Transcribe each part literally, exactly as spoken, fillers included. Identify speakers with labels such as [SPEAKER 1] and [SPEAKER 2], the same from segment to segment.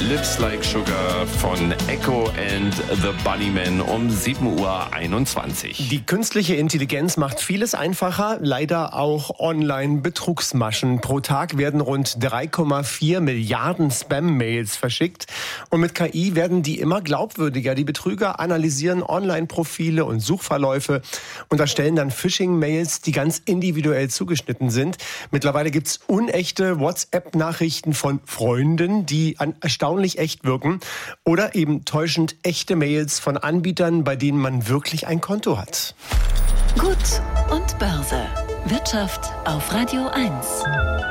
[SPEAKER 1] Lips Like Sugar von Echo and the Bunnymen um sieben Uhr einundzwanzig.
[SPEAKER 2] Die künstliche Intelligenz macht vieles einfacher, leider auch Online-Betrugsmaschen. Pro Tag werden rund drei Komma vier Milliarden Spam-Mails verschickt. Und mit K I werden die immer glaubwürdiger. Die Betrüger analysieren Online-Profile und Suchverläufe und erstellen dann Phishing-Mails, die ganz individuell zugeschnitten sind. Mittlerweile gibt es unechte WhatsApp-Nachrichten von Freunden, die an erstaunlich echt wirken. Oder eben täuschend echte Mails von Anbietern, bei denen man wirklich ein Konto hat.
[SPEAKER 3] Gut und Börse. Wirtschaft auf Radio eins.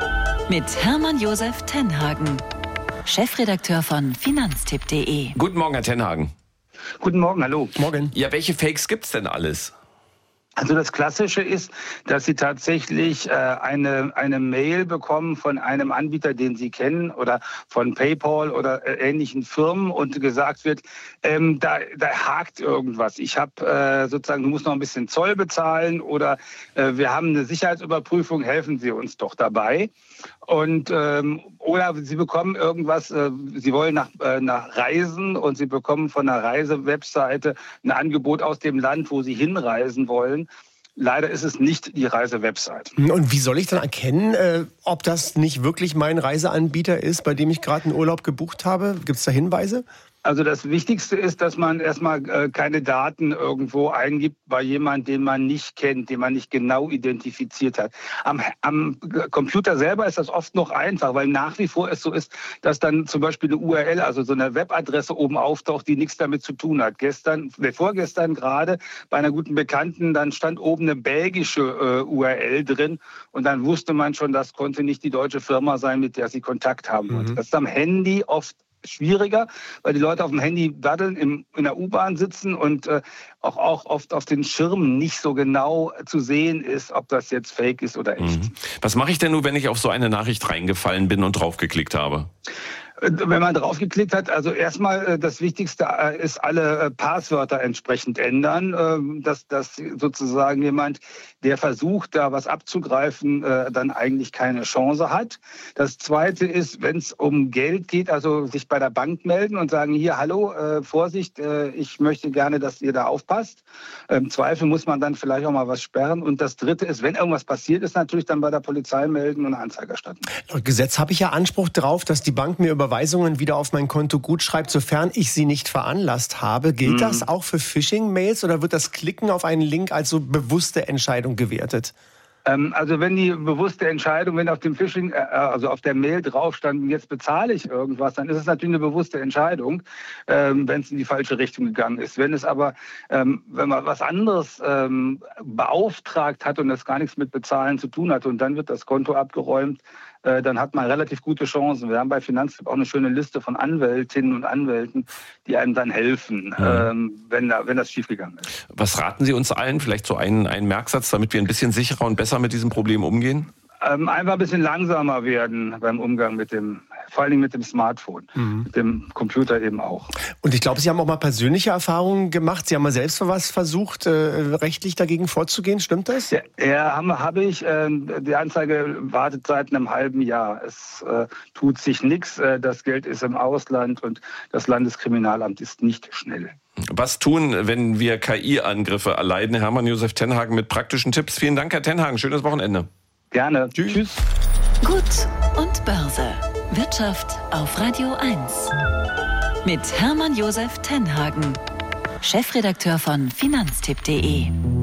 [SPEAKER 3] Mit Hermann Josef Tenhagen, Chefredakteur von Finanztipp punkt de.
[SPEAKER 1] Guten Morgen, Herr Tenhagen.
[SPEAKER 4] Guten Morgen, hallo.
[SPEAKER 2] Morgen.
[SPEAKER 1] Ja, welche Fakes gibt's denn alles?
[SPEAKER 4] Also das Klassische ist, dass Sie tatsächlich äh, eine, eine Mail bekommen von einem Anbieter, den Sie kennen, oder von PayPal oder äh, ähnlichen Firmen und gesagt wird, ähm, da, da hakt irgendwas. Ich habe äh, sozusagen, du musst noch ein bisschen Zoll bezahlen oder äh, wir haben eine Sicherheitsüberprüfung, helfen Sie uns doch dabei. Und ähm, oder Sie bekommen irgendwas, äh, Sie wollen nach, äh, nach Reisen und Sie bekommen von einer Reisewebseite ein Angebot aus dem Land, wo Sie hinreisen wollen. Leider ist es nicht die Reisewebsite.
[SPEAKER 2] Und wie soll ich dann erkennen, äh, ob das nicht wirklich mein Reiseanbieter ist, bei dem ich gerade einen Urlaub gebucht habe? Gibt es da Hinweise?
[SPEAKER 4] Also das Wichtigste ist, dass man erstmal äh, keine Daten irgendwo eingibt bei jemandem, den man nicht kennt, den man nicht genau identifiziert hat. Am, am Computer selber ist das oft noch einfach, weil nach wie vor es so ist, dass dann zum Beispiel eine U R L, also so eine Webadresse oben auftaucht, die nichts damit zu tun hat. Gestern, äh, vorgestern gerade bei einer guten Bekannten, dann stand oben eine belgische äh, U R L drin und dann wusste man schon, das konnte nicht die deutsche Firma sein, mit der sie Kontakt haben wollte. Mhm. Das ist am Handy oft schwieriger, weil die Leute auf dem Handy daddeln, im, in der U-Bahn sitzen und äh, auch, auch oft auf den Schirmen nicht so genau zu sehen ist, ob das jetzt fake ist oder echt.
[SPEAKER 1] Mhm. Was mache ich denn nun, wenn ich auf so eine Nachricht reingefallen bin und draufgeklickt habe?
[SPEAKER 4] Wenn man draufgeklickt hat, also erstmal das Wichtigste ist, alle Passwörter entsprechend ändern, dass, dass sozusagen jemand, der versucht, da was abzugreifen, dann eigentlich keine Chance hat. Das Zweite ist, wenn es um Geld geht, also sich bei der Bank melden und sagen, hier, hallo, Vorsicht, ich möchte gerne, dass ihr da aufpasst. Im Zweifel muss man dann vielleicht auch mal was sperren. Und das Dritte ist, wenn irgendwas passiert ist, natürlich dann bei der Polizei melden und eine Anzeige erstatten.
[SPEAKER 2] Laut Gesetz habe ich ja Anspruch darauf, dass die Bank mir über Überweisungen wieder auf mein Konto gutschreibt, sofern ich sie nicht veranlasst habe. Gilt mhm. das auch für Phishing-Mails oder wird das Klicken auf einen Link als so bewusste Entscheidung gewertet?
[SPEAKER 4] Ähm, also wenn die bewusste Entscheidung, wenn auf dem Phishing, äh, also auf der Mail drauf stand, jetzt bezahle ich irgendwas, dann ist es natürlich eine bewusste Entscheidung, ähm, wenn es in die falsche Richtung gegangen ist. Wenn es aber, ähm, wenn man was anderes ähm, beauftragt hat und das gar nichts mit Bezahlen zu tun hat und dann wird das Konto abgeräumt, äh, dann hat man relativ gute Chancen. Wir haben bei Finanztipp auch eine schöne Liste von Anwältinnen und Anwälten, die einem dann helfen, mhm. ähm, wenn, da, wenn das schiefgegangen ist.
[SPEAKER 1] Was raten Sie uns allen? Vielleicht so einen, einen Merksatz, damit wir ein bisschen sicherer und besser mit diesem Problem umgehen?
[SPEAKER 4] Ähm, einfach ein bisschen langsamer werden beim Umgang mit dem, vor allem mit dem Smartphone, mhm. mit dem Computer eben auch.
[SPEAKER 2] Und ich glaube, Sie haben auch mal persönliche Erfahrungen gemacht. Sie haben mal selbst für was versucht, äh, rechtlich dagegen vorzugehen. Stimmt das?
[SPEAKER 4] Ja, ja habe hab ich. Äh, die Anzeige wartet seit einem halben Jahr. Es äh, tut sich nichts. Äh, das Geld ist im Ausland und das Landeskriminalamt ist nicht schnell.
[SPEAKER 1] Was tun, wenn wir K I-Angriffe erleiden? Hermann Josef Tenhagen mit praktischen Tipps. Vielen Dank, Herr Tenhagen. Schönes Wochenende.
[SPEAKER 4] Gerne.
[SPEAKER 2] Tschüss.
[SPEAKER 4] Tschüss.
[SPEAKER 3] Gut und Börse. Wirtschaft auf Radio eins. Mit Hermann Josef Tenhagen, Chefredakteur von Finanztipp punkt de.